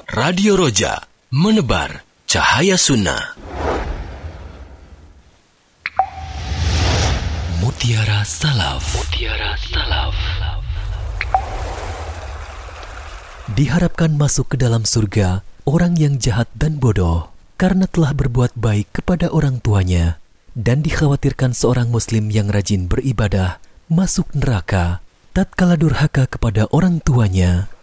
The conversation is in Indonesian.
Radio Roja, menebar cahaya sunnah. Mutiara Salaf. Mutiara Salaf. Diharapkan masuk ke dalam surga orang yang jahat dan bodoh karena telah berbuat baik kepada orang tuanya, dan dikhawatirkan seorang muslim yang rajin beribadah masuk neraka tatkala durhaka kepada orang tuanya